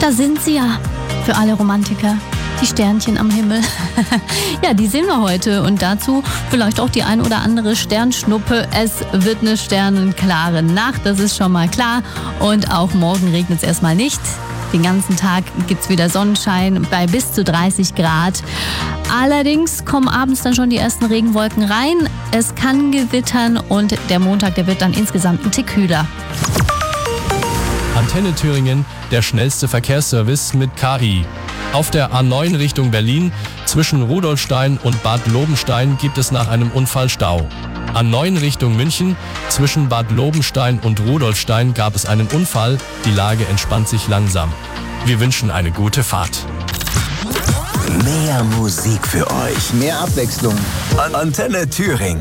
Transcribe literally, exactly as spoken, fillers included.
Da sind sie ja, für alle Romantiker. Die Sternchen am Himmel. Ja, die sehen wir heute und dazu vielleicht auch die ein oder andere Sternschnuppe. Es wird eine sternenklare Nacht, das ist schon mal klar. Und auch morgen regnet es erstmal nicht. Den ganzen Tag gibt es wieder Sonnenschein bei bis zu dreißig Grad. Allerdings kommen abends dann schon die ersten Regenwolken rein. Es kann gewittern und der Montag, der wird dann insgesamt ein Tick kühler. Antenne Thüringen, der schnellste Verkehrsservice mit K I. Auf der A neun Richtung Berlin zwischen Rudolstein und Bad Lobenstein gibt es nach einem Unfall Stau. A neun Richtung München zwischen Bad Lobenstein und Rudolstein gab es einen Unfall. Die Lage entspannt sich langsam. Wir wünschen eine gute Fahrt. Mehr Musik für euch. Mehr Abwechslung. Antenne Thüringen.